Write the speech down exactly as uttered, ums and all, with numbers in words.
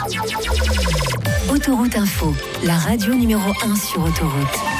Autoroute Info, la radio numéro un sur autoroute.